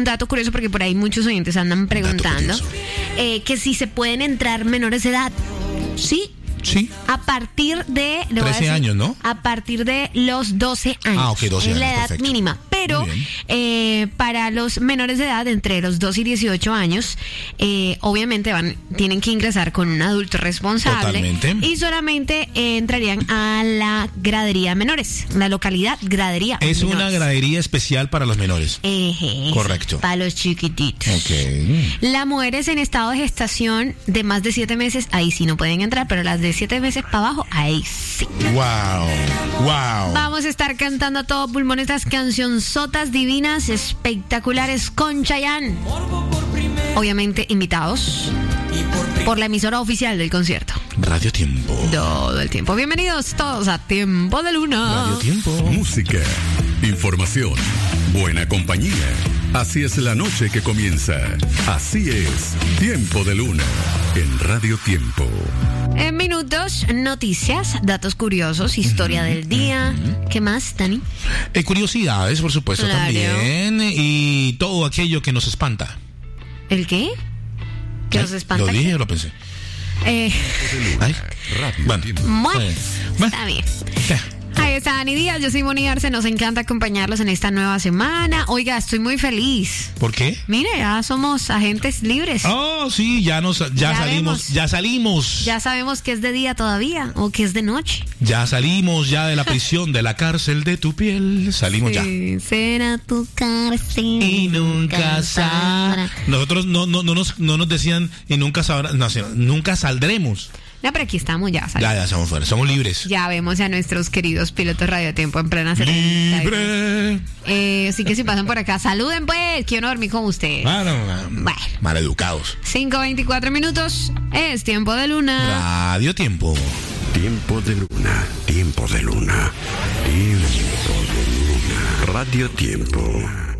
un dato curioso porque por ahí muchos oyentes andan preguntando que si se pueden entrar menores de edad. Sí. Sí. A partir de 13 años, ¿no? A partir de los 12 años. Ah, ok, 12 años. Es la edad perfecto. mínima. Pero para los menores de edad, entre los 2 y 18 años, obviamente tienen que ingresar con un adulto responsable. Totalmente. Y solamente entrarían a la gradería menores, la localidad gradería. Es menores. una gradería especial para los menores. Correcto. Para los chiquititos. Ok. Las mujeres en estado de gestación de más de 7 meses, ahí sí no pueden entrar, pero las de 7 meses para abajo, ahí sí. Wow. Vamos a estar cantando a todo pulmón estas cancionzotas divinas, espectaculares con Chayanne. Obviamente invitados por la emisora oficial del concierto. Radio Tiempo. Todo el tiempo. Bienvenidos todos a Tiempo de Luna. Radio Tiempo. Música, información, buena compañía. Así es la noche que comienza. Así es Tiempo de Luna en Radio Tiempo. En minutos, noticias, datos curiosos, historia del día. ¿Qué más, Dani? Curiosidades, por supuesto, Claro. también. Y todo aquello que nos espanta. ¿El qué? ¿Que nos espanta? ¿Lo dije o lo pensé? Ay. Bueno. Bueno, está bien. Ahí está Dani Díaz, yo soy Moni Arce, nos encanta acompañarlos en esta nueva semana. Oiga, estoy muy feliz. ¿Por qué? Mire, ya somos agentes libres. Oh, sí, ya salimos. Ya sabemos que es de día todavía o que es de noche. Ya salimos ya de la prisión, de la cárcel de tu piel. Salimos ya. Será tu cárcel Y nunca sabrá. Nosotros no nos decían y nunca sabrá, nunca saldremos. No, pero aquí estamos ya. Ya estamos fuera, somos libres. Ya vemos a nuestros queridos pilotos Radio Tiempo en plena serenidad. Libre. Así que si pasan por acá, saluden pues, quiero dormir con ustedes. Bueno. Maleducados. 5:24 minutos, es Tiempo de Luna. Radio Tiempo. Tiempo de Luna, Tiempo de Luna, Tiempo de Luna. Radio Tiempo.